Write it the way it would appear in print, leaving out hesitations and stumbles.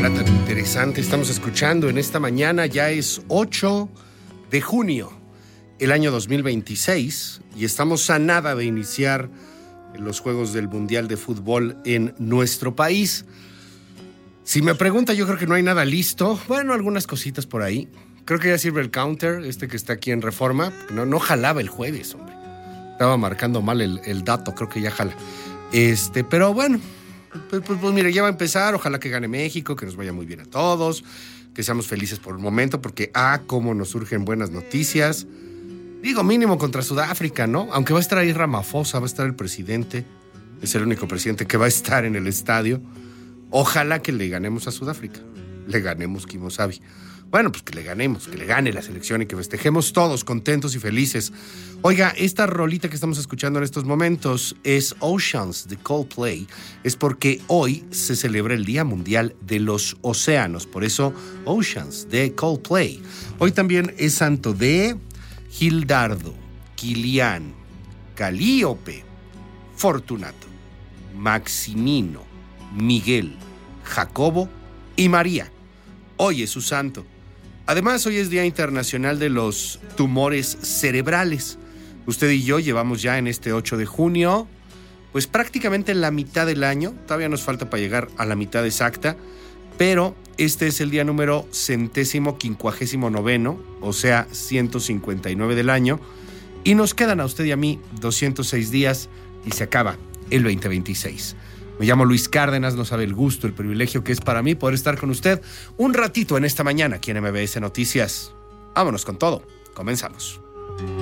rola tan interesante estamos escuchando en esta mañana. Ya es 8 de junio, el año 2026, y estamos a nada de iniciar los Juegos del Mundial de Fútbol en nuestro país. Si me pregunta, yo creo que no hay nada listo. Bueno, algunas cositas por ahí. Creo que ya sirve el counter, que está aquí en Reforma. No jalaba el jueves, hombre. Estaba marcando mal el dato, creo que ya jala. Pero bueno, pues mire, ya va a empezar. Ojalá que gane México, que nos vaya muy bien a todos, que seamos felices por el momento, porque cómo nos surgen buenas noticias. Digo, mínimo contra Sudáfrica, ¿no? Aunque va a estar ahí Ramaphosa, va a estar el presidente. Es el único presidente que va a estar en el estadio. Ojalá que le ganemos a Sudáfrica. Le ganemos, Kimosabi. Bueno, pues que le ganemos, que le gane la selección y que festejemos todos contentos y felices. Oiga, esta rolita que estamos escuchando en estos momentos es Oceans de Coldplay. Es porque hoy se celebra el Día Mundial de los Océanos. Por eso, Oceans de Coldplay. Hoy también es santo de Gildardo, Kilian, Calíope, Fortunato, Maximino, Miguel, Jacobo y María. Hoy es su santo. Además, hoy es Día Internacional de los Tumores Cerebrales. Usted y yo llevamos ya en este 8 de junio, pues prácticamente la mitad del año. Todavía nos falta para llegar a la mitad exacta, pero este es el día número 159, o sea, 159 del año. Y nos quedan a usted y a mí 206 días y se acaba el 2026. Me llamo Luis Cárdenas, no sabe el gusto, el privilegio que es para mí poder estar con usted un ratito en esta mañana aquí en MBS Noticias. Vámonos con todo, comenzamos.